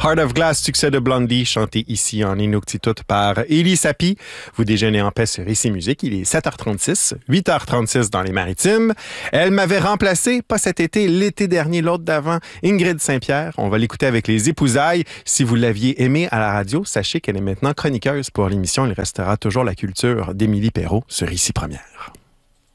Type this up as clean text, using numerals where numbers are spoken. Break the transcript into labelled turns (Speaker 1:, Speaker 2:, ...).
Speaker 1: Heart of Glass, succès de Blondie, chanté ici en Inuktitut par Élie Sapi. Vous déjeunez en paix sur Ici Musique. Il est 7h36, 8h36 dans les Maritimes. Elle m'avait remplacé, pas cet été, l'été dernier, l'autre d'avant, Ingrid Saint-Pierre. On va l'écouter avec les épousailles. Si vous l'aviez aimée à la radio, sachez qu'elle est maintenant chroniqueuse pour l'émission Il restera toujours la culture d'Émilie Perrault sur Ici Première.